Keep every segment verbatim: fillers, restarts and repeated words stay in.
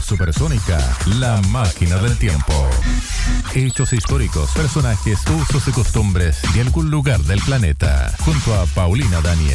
Por Supersónica, la máquina del tiempo. Hechos históricos, personajes, usos y costumbres de algún lugar del planeta. Junto a Paulina Daniel.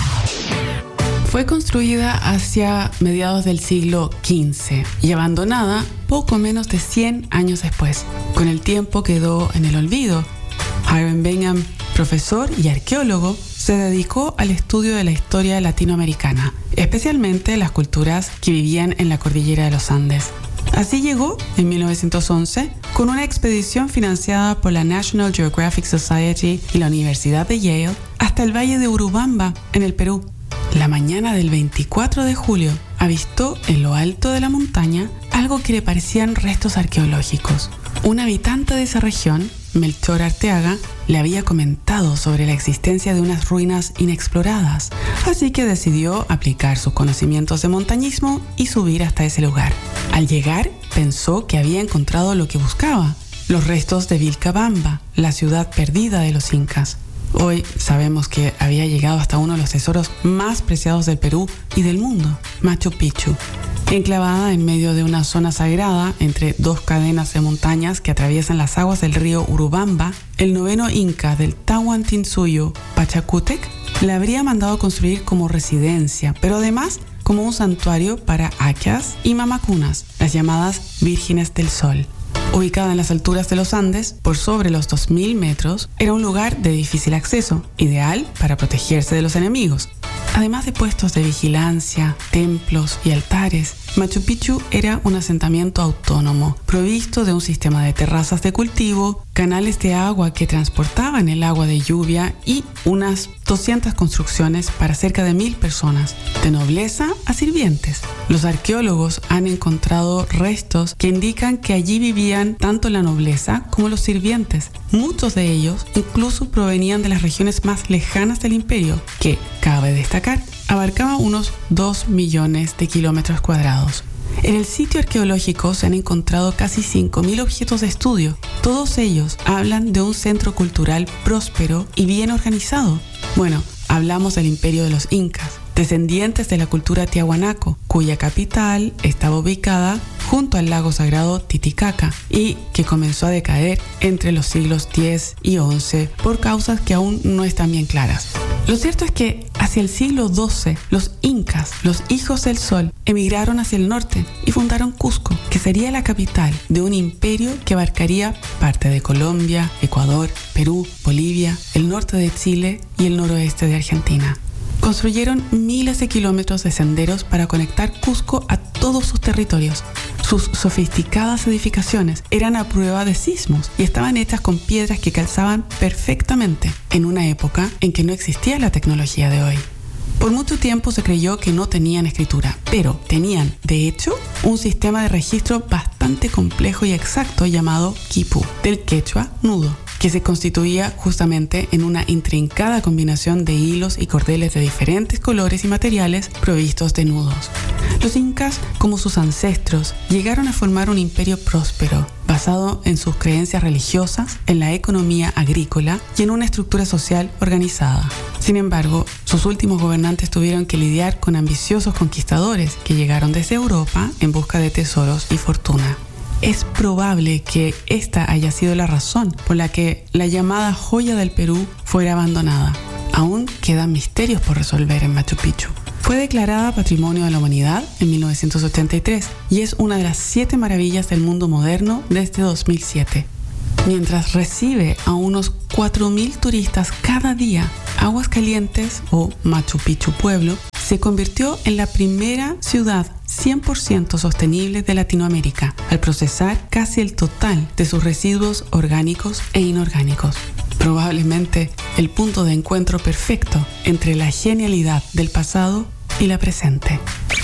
Fue construida hacia mediados del siglo quince y abandonada poco menos de cien años después. Con el tiempo quedó en el olvido. Hiram Bingham, profesor y arqueólogo, se dedicó al estudio de la historia latinoamericana, especialmente las culturas que vivían en la cordillera de los Andes. Así llegó, en mil novecientos once, con una expedición financiada por la National Geographic Society y la Universidad de Yale, hasta el valle de Urubamba, en el Perú. La mañana del veinticuatro de julio, avistó en lo alto de la montaña algo que le parecían restos arqueológicos. Un habitante de esa región, Melchor Arteaga, le había comentado sobre la existencia de unas ruinas inexploradas, así que decidió aplicar sus conocimientos de montañismo y subir hasta ese lugar. Al llegar, pensó que había encontrado lo que buscaba, los restos de Vilcabamba, la ciudad perdida de los incas. Hoy sabemos que había llegado hasta uno de los tesoros más preciados del Perú y del mundo, Machu Picchu. Enclavada en medio de una zona sagrada entre dos cadenas de montañas que atraviesan las aguas del río Urubamba, el noveno inca del Tahuantinsuyo, Pachacútec, le habría mandado construir como residencia, pero además como un santuario para Akyas y Mamacunas, las llamadas Vírgenes del Sol. Ubicada en las alturas de los Andes, por sobre los dos mil metros, era un lugar de difícil acceso, ideal para protegerse de los enemigos. Además de puestos de vigilancia, templos y altares, Machu Picchu era un asentamiento autónomo, provisto de un sistema de terrazas de cultivo, canales de agua que transportaban el agua de lluvia y unas doscientas construcciones para cerca de mil personas, de nobleza a sirvientes. Los arqueólogos han encontrado restos que indican que allí vivían tanto la nobleza como los sirvientes. Muchos de ellos incluso provenían de las regiones más lejanas del imperio, que, cabe destacar, abarcaba unos dos millones de kilómetros cuadrados. En el sitio arqueológico se han encontrado casi cinco mil objetos de estudio. Todos ellos hablan de un centro cultural próspero y bien organizado. Bueno, hablamos del imperio de los incas, descendientes de la cultura tiahuanaco, cuya capital estaba ubicada junto al lago sagrado Titicaca y que comenzó a decaer entre los siglos diez y once por causas que aún no están bien claras. Lo cierto es que hacia el siglo doce, los incas, los hijos del sol, emigraron hacia el norte y fundaron Cusco, que sería la capital de un imperio que abarcaría parte de Colombia, Ecuador, Perú, Bolivia, el norte de Chile y el noroeste de Argentina. Construyeron miles de kilómetros de senderos para conectar Cusco a todos sus territorios. Sus sofisticadas edificaciones eran a prueba de sismos y estaban hechas con piedras que calzaban perfectamente en una época en que no existía la tecnología de hoy. Por mucho tiempo se creyó que no tenían escritura, pero tenían, de hecho, un sistema de registro bastante complejo y exacto llamado quipu, del quechua nudo, que se constituía justamente en una intrincada combinación de hilos y cordeles de diferentes colores y materiales provistos de nudos. Los incas, como sus ancestros, llegaron a formar un imperio próspero, basado en sus creencias religiosas, en la economía agrícola y en una estructura social organizada. Sin embargo, sus últimos gobernantes tuvieron que lidiar con ambiciosos conquistadores que llegaron desde Europa en busca de tesoros y fortuna. Es probable que esta haya sido la razón por la que la llamada joya del Perú fuera abandonada. Aún quedan misterios por resolver en Machu Picchu. Fue declarada Patrimonio de la Humanidad en mil novecientos ochenta y tres y es una de las siete maravillas del mundo moderno desde dos mil siete. Mientras recibe a unos cuatro mil turistas cada día, Aguascalientes, o Machu Picchu Pueblo, se convirtió en la primera ciudad cien por ciento sostenible de Latinoamérica, al procesar casi el total de sus residuos orgánicos e inorgánicos. Probablemente el punto de encuentro perfecto entre la genialidad del pasado y la presente.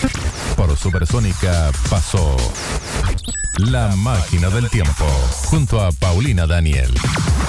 Por Supersónica pasó La Máquina del Tiempo, junto a Paulina Daniel.